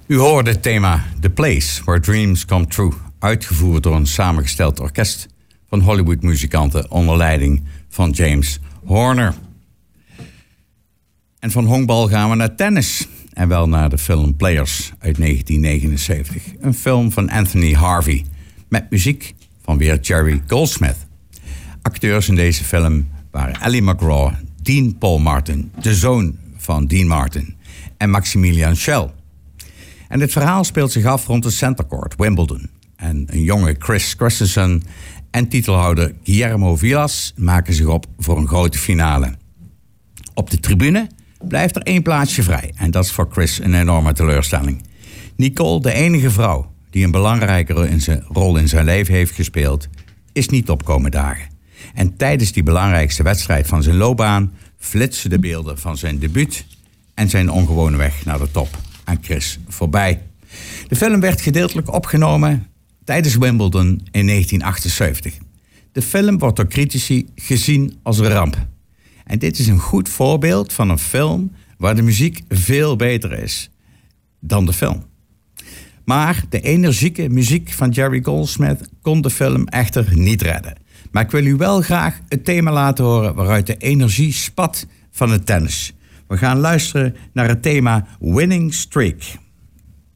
U hoorde het thema The Place Where Dreams Come True, uitgevoerd door een samengesteld orkest van Hollywood-muzikanten onder leiding van James Horner. En van honkbal gaan we naar tennis. En wel naar de film Players uit 1979. Een film van Anthony Harvey met muziek van weer Jerry Goldsmith. Acteurs in deze film waren Ally McGraw, Dean Paul Martin, de zoon van Dean Martin, en Maximilian Schell. En het verhaal speelt zich af rond de Center Court, Wimbledon. En een jonge Chris Christensen en titelhouder Guillermo Vilas maken zich op voor een grote finale. Op de tribune blijft er 1 plaatsje vrij. En dat is voor Chris een enorme teleurstelling. Nicole, de enige vrouw die een belangrijke rol in zijn leven heeft gespeeld, is niet opkomen dagen. En tijdens die belangrijkste wedstrijd van zijn loopbaan flitsen de beelden van zijn debuut en zijn ongewone weg naar de top aan Chris voorbij. De film werd gedeeltelijk opgenomen tijdens Wimbledon in 1978. De film wordt door critici gezien als een ramp. En dit is een goed voorbeeld van een film waar de muziek veel beter is dan de film. Maar de energieke muziek van Jerry Goldsmith kon de film echter niet redden. Maar ik wil u wel graag het thema laten horen waaruit de energie spat van het tennis. We gaan luisteren naar het thema Winning Streak.